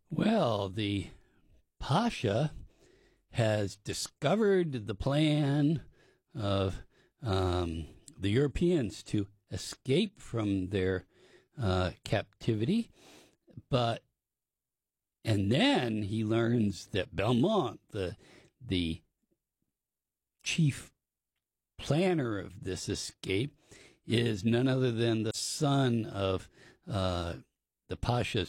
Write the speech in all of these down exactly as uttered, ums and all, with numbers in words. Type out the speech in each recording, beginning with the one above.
Well, the Pasha has discovered the plan of um, the Europeans to escape from their uh, captivity, but and then he learns that Belmont, the the chief planner of this escape, is none other than the son of uh, the Pasha's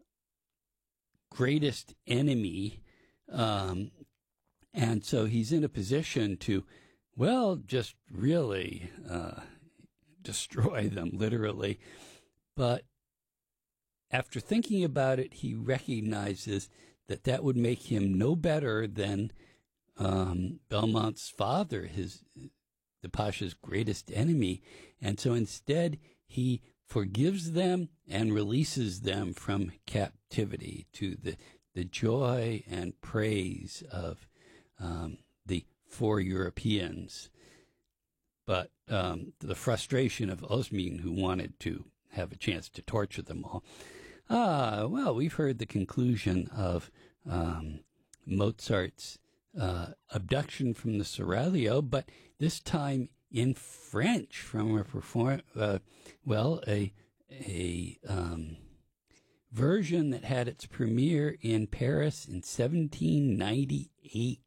greatest enemy, um, and so he's in a position to, well, just really uh, destroy them, literally. But after thinking about it, he recognizes that that would make him no better than um, Belmont's father, his the Pasha's greatest enemy, and so instead he forgives them and releases them from captivity to the the joy and praise of um, the four Europeans, but um, the frustration of Osmin, who wanted to have a chance to torture them all. Ah, well, we've heard the conclusion of um, Mozart's uh, abduction from the Seraglio, but this time in French from a perform, uh, well, a a um, version that had its premiere in Paris in seventeen ninety-eight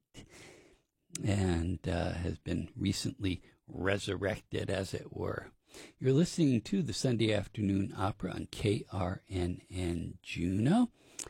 and uh, has been recently resurrected, as it were. You're listening to the Sunday Afternoon Opera on K R N N Juneau,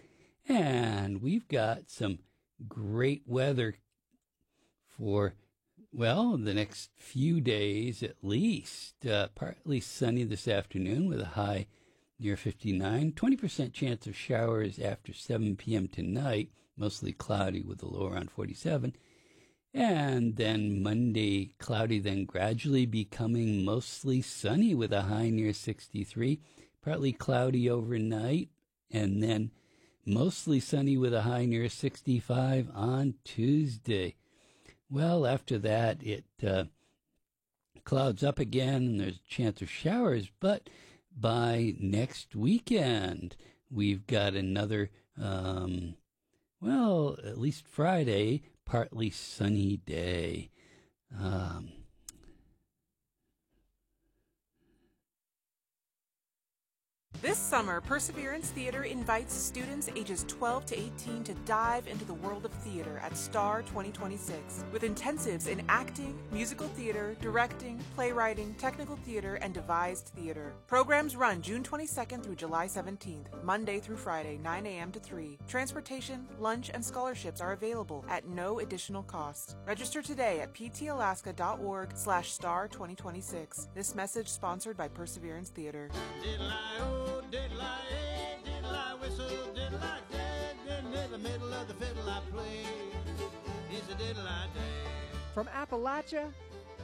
and we've got some great weather for, well, the next few days at least. Uh, partly sunny this afternoon with a high near fifty-nine. twenty percent chance of showers after seven p.m. tonight, mostly cloudy with a low around forty-seven. And then Monday, cloudy, then gradually becoming mostly sunny with a high near sixty-three. Partly cloudy overnight, and then mostly sunny with a high near sixty-five on Tuesday. Well, after that, it uh, clouds up again, and there's a chance of showers. But by next weekend, we've got another, um, well, at least Friday, partly sunny day. Um, This summer, Perseverance Theater invites students ages twelve to eighteen to dive into the world of theater at STAR twenty twenty-six with intensives in acting, musical theater, directing, playwriting, technical theater, and devised theater. Programs run June twenty-second through July seventeenth, Monday through Friday, nine a.m. to three. Transportation, lunch, and scholarships are available at no additional cost. Register today at ptalaska.org slash star 2026. This message sponsored by Perseverance Theater. Diddle-I, diddle-I, whistle, diddle-I, dead, in the middle of the fiddle I play. It's a diddle-I day. From Appalachia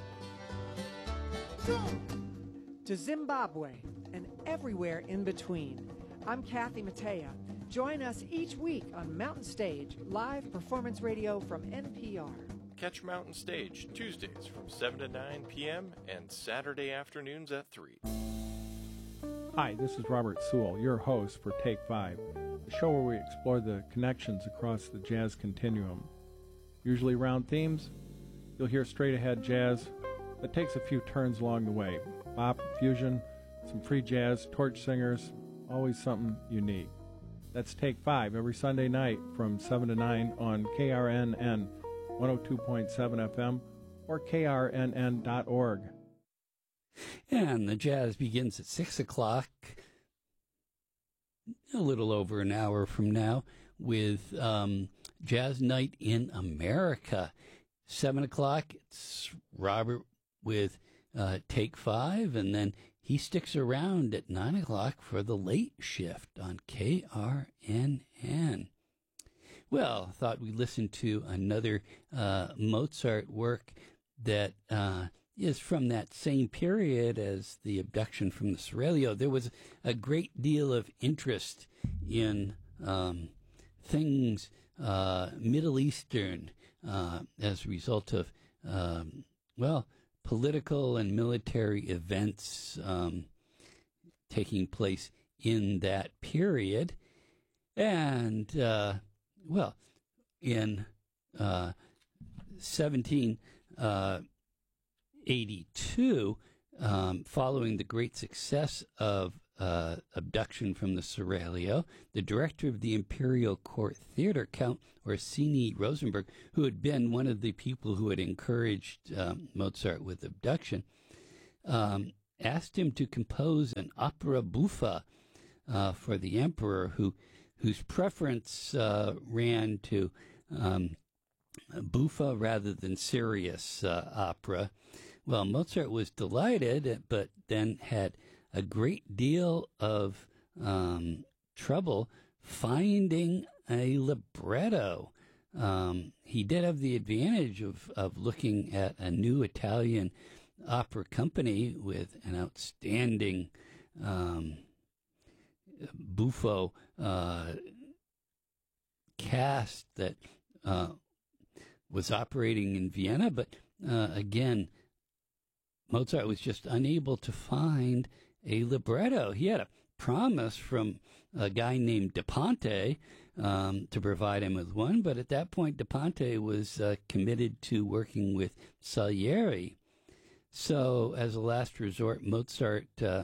to Zimbabwe and everywhere in between, I'm Kathy Mattea. Join us each week on Mountain Stage, live performance radio from N P R. Catch Mountain Stage Tuesdays from seven to nine p.m. and Saturday afternoons at three. Hi, this is Robert Sewell, your host for Take Five, the show where we explore the connections across the jazz continuum. Usually around themes, you'll hear straight-ahead jazz that takes a few turns along the way. Bop, fusion, some free jazz, torch singers, always something unique. That's Take Five every Sunday night from seven to nine on K R N N one oh two point seven F M or K R N N dot org. And the jazz begins at six o'clock, a little over an hour from now, with um, Jazz Night in America. seven o'clock, it's Robert with uh, Take Five, and then he sticks around at nine o'clock for the late shift on K R N N. Well, I thought we'd listen to another uh, Mozart work that uh, is from that same period as the abduction from the Seraglio. There was a great deal of interest in um, things uh, Middle Eastern uh, as a result of, um, well, political and military events um, taking place in that period. And, uh, well, in uh, seventeen eighty-two, um, following the great success of uh, Abduction from the Seraglio, the director of the Imperial Court Theater, Count Orsini Rosenberg, who had been one of the people who had encouraged um, Mozart with Abduction, um, asked him to compose an opera buffa uh, for the emperor, who whose preference uh, ran to um, buffa rather than serious uh, opera. Well, Mozart was delighted, but then had a great deal of um, trouble finding a libretto. Um, he did have the advantage of, of looking at a new Italian opera company with an outstanding um, buffo uh, cast that uh, was operating in Vienna, but uh, again, Mozart was just unable to find a libretto. He had a promise from a guy named De Ponte um, to provide him with one, but at that point, De Ponte was uh, committed to working with Salieri. So, as a last resort, Mozart uh,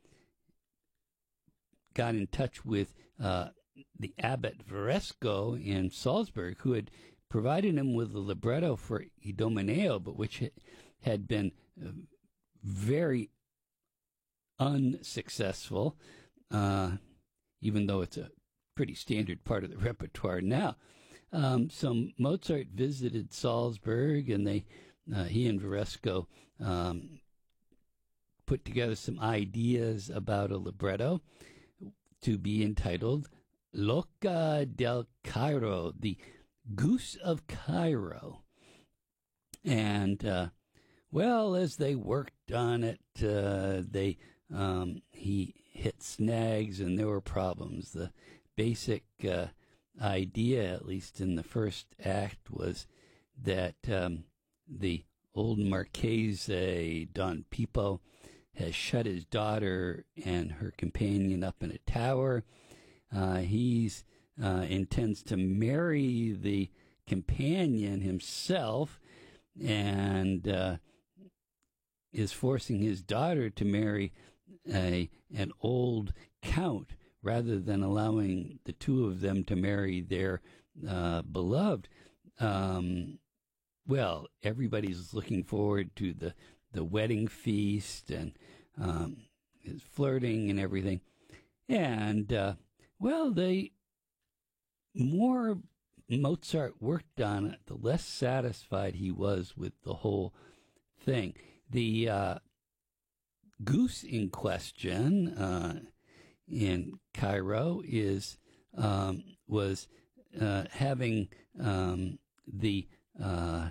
got in touch with uh, the abbot Varesco in Salzburg, who had provided him with a libretto for Idomeneo, but which had been uh, very unsuccessful, uh, even though it's a pretty standard part of the repertoire now. Um, so Mozart visited Salzburg, and they, uh, he and Varesco um, put together some ideas about a libretto to be entitled L'Oca del Cairo, the Goose of Cairo. And, uh, well, as they worked on it, uh, they um, he hit snags and there were problems. The basic uh, idea, at least in the first act, was that um, the old Marchese, Don Pippo, has shut his daughter and her companion up in a tower. Uh, he's uh, intends to marry the companion himself, and uh, is forcing his daughter to marry a an old count rather than allowing the two of them to marry their uh, beloved. Um, well, everybody's looking forward to the, the wedding feast and um, his flirting and everything. And, uh, well, they more Mozart worked on it, the less satisfied he was with the whole thing. The uh, goose in question uh, in Cairo is um, was uh, having um, the uh,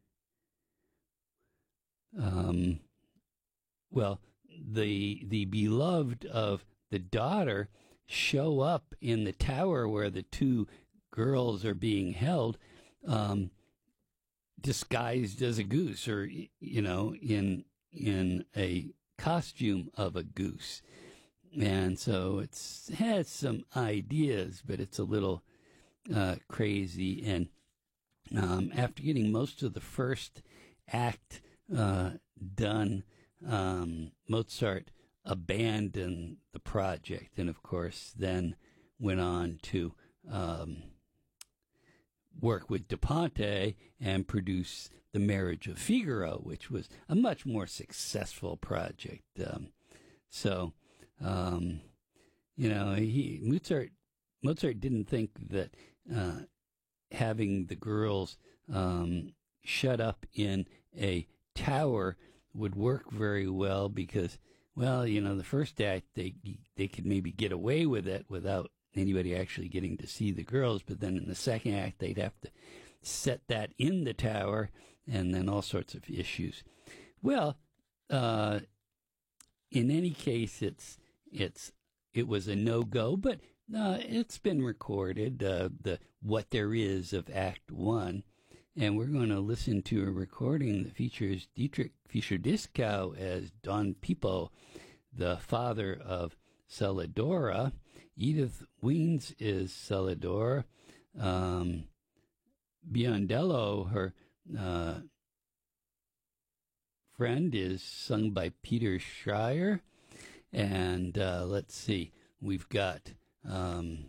um, well the the beloved of the daughter show up in the tower where the two girls are being held, um, disguised as a goose, or you know, in in a costume of a goose. And so it's has some ideas, but it's a little uh, crazy. And um, after getting most of the first act uh, done, um, Mozart abandoned the project, and of course then went on to um, work with De Ponte and produce The Marriage of Figaro, which was a much more successful project. Um, so, um, you know, he Mozart Mozart didn't think that uh, having the girls um, shut up in a tower would work very well because, well, you know, the first act they they could maybe get away with it without anybody actually getting to see the girls, but then in the second act they'd have to set that in the tower, and then all sorts of issues. Well, uh, in any case, it's it's it was a no-go, but uh, it's been recorded, uh, the what there is of Act One, and we're going to listen to a recording that features Dietrich Fischer-Dieskau as Don Pippo, the father of Celadora, Edith Weins is Celador. Um, Biondello, her uh, friend, is sung by Peter Schreier. And uh, let's see, we've got um,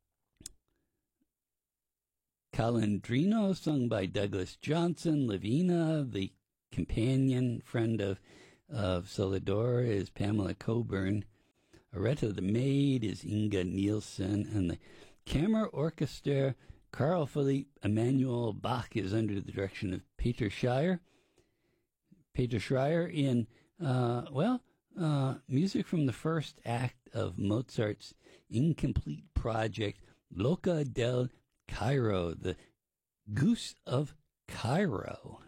Calandrino, sung by Douglas Johnson. Lavina, the companion friend of, of Celador, is Pamela Coburn. Aretta the Maid is Inga Nielsen. And the Camera Orchestra, Carl Philipp Emanuel Bach, is under the direction of Peter Schreier. Peter Schreier in, uh, well, uh, music from the first act of Mozart's incomplete project, Loca del Cairo, the Goose of Cairo.